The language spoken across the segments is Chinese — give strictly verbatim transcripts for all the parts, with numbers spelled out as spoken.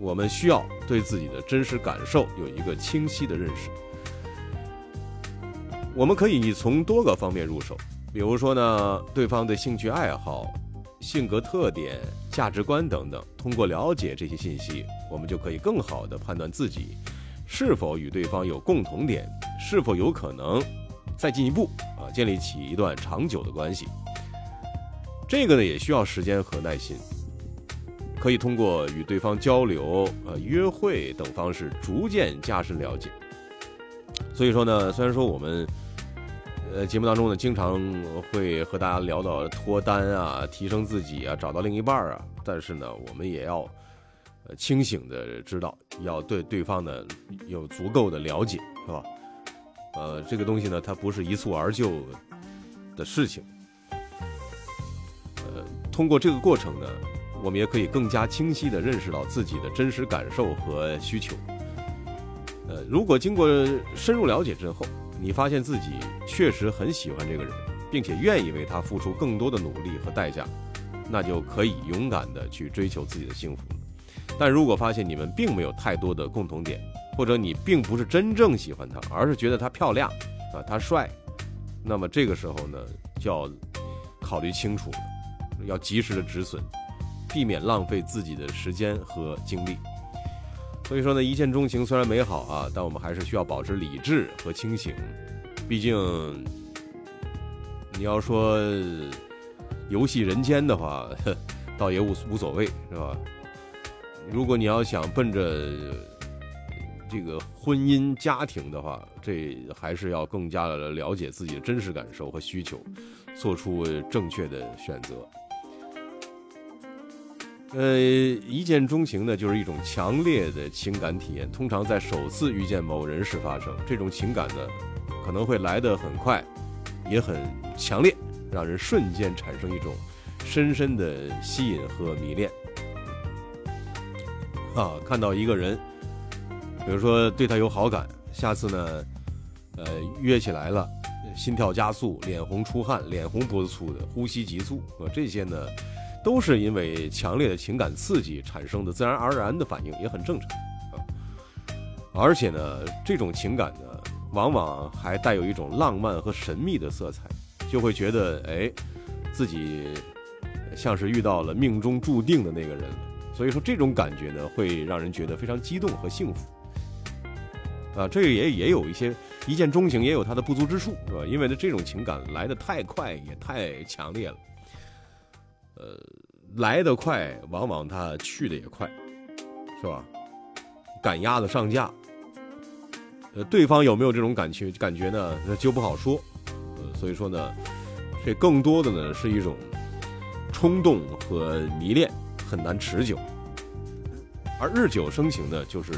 我们需要对自己的真实感受有一个清晰的认识。我们可以从多个方面入手，比如说呢，对方的兴趣爱好、性格特点、价值观等等，通过了解这些信息，我们就可以更好地判断自己是否与对方有共同点，是否有可能再进一步啊，建立起一段长久的关系。这个呢，也需要时间和耐心，可以通过与对方交流、呃约会等方式，逐渐加深了解。所以说呢，虽然说我们呃节目当中呢，经常会和大家聊到脱单啊、提升自己啊、找到另一半啊，但是呢，我们也要呃清醒的知道，要对对方呢有足够的了解，是吧？呃，这个东西呢，它不是一蹴而就的事情。呃，通过这个过程呢，我们也可以更加清晰地认识到自己的真实感受和需求。呃，如果经过深入了解之后，你发现自己确实很喜欢这个人，并且愿意为他付出更多的努力和代价，那就可以勇敢地去追求自己的幸福了。但如果发现你们并没有太多的共同点，或者你并不是真正喜欢他，而是觉得他漂亮啊，他帅，那么这个时候呢，就要考虑清楚了，要及时的止损，避免浪费自己的时间和精力。所以说呢，一见钟情虽然美好啊，但我们还是需要保持理智和清醒。毕竟你要说游戏人间的话，倒也无无所谓，是吧？如果你要想奔着这个婚姻家庭的话，这还是要更加的了解自己的真实感受和需求，做出正确的选择。呃，一见钟情呢，就是一种强烈的情感体验，通常在首次遇见某人时发生。这种情感呢，可能会来得很快，也很强烈，让人瞬间产生一种深深的吸引和迷恋。啊，看到一个人，比如说对他有好感，下次呢，呃，约起来了，心跳加速，脸红出汗，脸红脖子粗的，呼吸急促，啊，这些呢，都是因为强烈的情感刺激产生的自然而然的反应，也很正常啊。而且呢，这种情感呢，往往还带有一种浪漫和神秘的色彩，就会觉得哎，自己像是遇到了命中注定的那个人了。所以说，这种感觉呢，会让人觉得非常激动和幸福啊。这个也也有一些一见钟情，也有它的不足之处，是吧？因为呢，这种情感来得太快，也太强烈了。呃，来得快，往往它去得也快，是吧？赶鸭子上架，呃，对方有没有这种感觉感觉呢？那就不好说。呃，所以说呢，这更多的呢是一种冲动和迷恋，很难持久。而日久生情呢，就是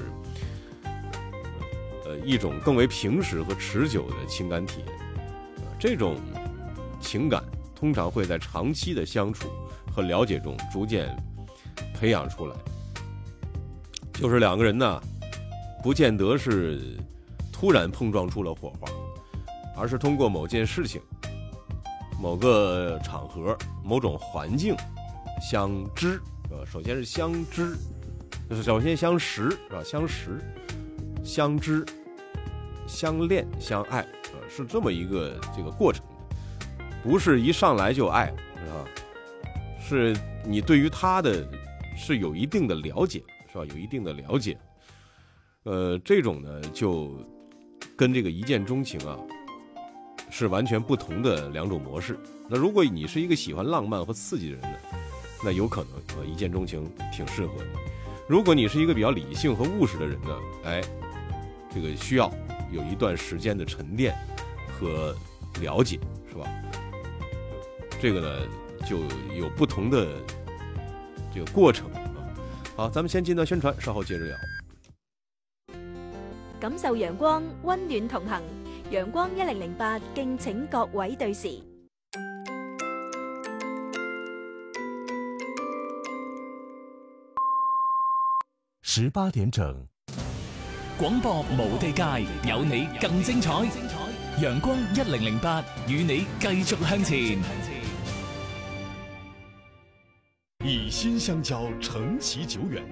呃一种更为平实和持久的情感体验。呃、这种情感通常会在长期的相处和了解中逐渐培养出来，就是两个人呢，不见得是突然碰撞出了火花，而是通过某件事情、某个场合、某种环境相知，呃，首先是相知，就是首先相识，是吧？相识、相知、相恋、相爱，呃，是这么一个这个过程的，不是一上来就爱，是吧？是你对于他的是有一定的了解，是吧？有一定的了解，呃，这种呢就跟这个一见钟情啊是完全不同的两种模式。那如果你是一个喜欢浪漫和刺激的人呢，那有可能呃一见钟情挺适合你。如果你是一个比较理性和务实的人呢，哎，这个需要有一段时间的沉淀和了解，是吧？这个呢就有不同的这个过程啊。好，咱们先进段宣传，稍后接着聊。 感受陽光，溫暖同行。陽光一零零八，敬請各位對時。 十八點整，廣播無地界，有你更精彩。陽光一零零八，與你繼續向前。 以心相交，承其久遠，